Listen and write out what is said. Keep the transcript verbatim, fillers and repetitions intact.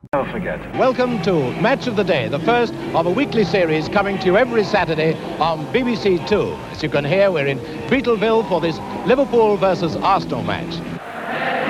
Never forget. Welcome to Match of the Day, the first of a weekly series coming to you every Saturday on B B C Two. As you can hear, we're in Beetleville for this Liverpool versus Arsenal match.